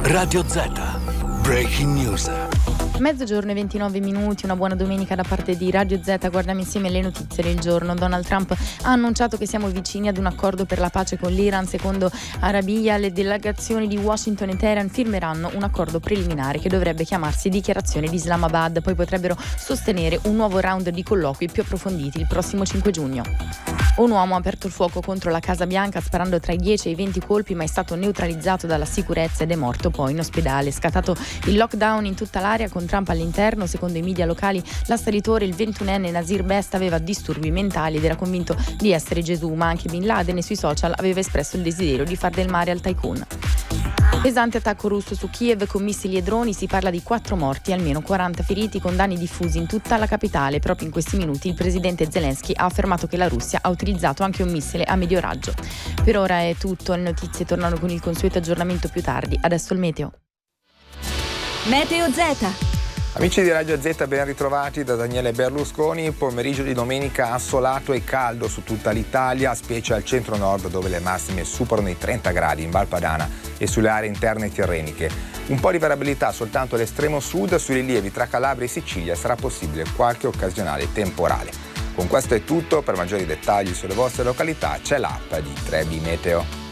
Radio Z. Breaking News. Mezzogiorno e 29 minuti, una buona domenica da parte di Radio Z. Guardiamo insieme le notizie del giorno. Donald Trump ha annunciato che siamo vicini ad un accordo per la pace con l'Iran. Secondo Arabia, le delegazioni di Washington e Teheran firmeranno un accordo preliminare che dovrebbe chiamarsi Dichiarazione di Islamabad. Poi potrebbero sostenere un nuovo round di colloqui più approfonditi il prossimo 5 giugno. Un uomo ha aperto il fuoco contro la Casa Bianca sparando tra i 10 e i 20 colpi, ma è stato neutralizzato dalla sicurezza ed è morto poi in ospedale. Scattato il lockdown in tutta l'area con Trump all'interno. Secondo i media locali, l'assalitore, il 21enne Nasir Best, aveva disturbi mentali ed era convinto di essere Gesù, ma anche Bin Laden sui social aveva espresso il desiderio di far del male al tycoon. Pesante attacco russo su Kiev con missili e droni, si parla di 4 morti e almeno 40 feriti con danni diffusi in tutta la capitale. Proprio in questi minuti il presidente Zelensky ha affermato che la Russia ha utilizzato anche un missile a medio raggio. Per ora è tutto, le notizie tornano con il consueto aggiornamento più tardi. Adesso il meteo. Meteo Z. Amici di Radio Z, ben ritrovati da Daniele Berlusconi. Pomeriggio di domenica assolato e caldo su tutta l'Italia, specie al centro-nord dove le massime superano i 30 gradi in Val Padana e sulle aree interne tirreniche. Un po' di variabilità soltanto all'estremo sud, sui rilievi tra Calabria e Sicilia sarà possibile qualche occasionale temporale. Con questo è tutto, per maggiori dettagli sulle vostre località c'è l'app di Trebi Meteo.